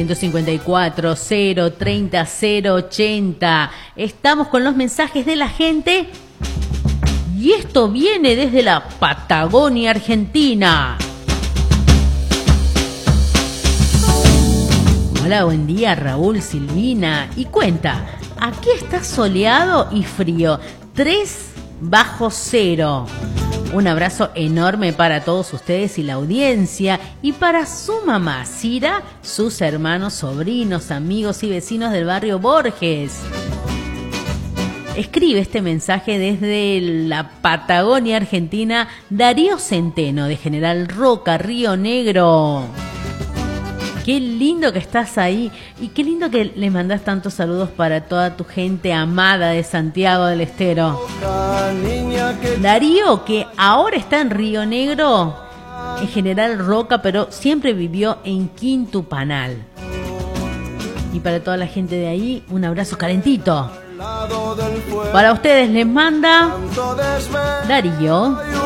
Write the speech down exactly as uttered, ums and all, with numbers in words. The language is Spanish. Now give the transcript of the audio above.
ciento cincuenta y cuatro, cero treinta, cero ochenta. Estamos con los mensajes de la gente y esto viene desde la Patagonia Argentina. Hola, buen día Raúl, Silvina. Y cuenta, aquí está soleado y frío, tres bajo cero. Un abrazo enorme para todos ustedes y la audiencia, y para su mamá Cira, sus hermanos, sobrinos, amigos y vecinos del barrio Borges. Escribe este mensaje desde la Patagonia Argentina Darío Centeno, de General Roca, Río Negro. Qué lindo que estás ahí y qué lindo que le mandás tantos saludos para toda tu gente amada de Santiago del Estero. Darío, que ahora está en Río Negro, en General Roca, pero siempre vivió en Quintupanal. Y para toda la gente de ahí, un abrazo calentito. Para ustedes les manda Darío.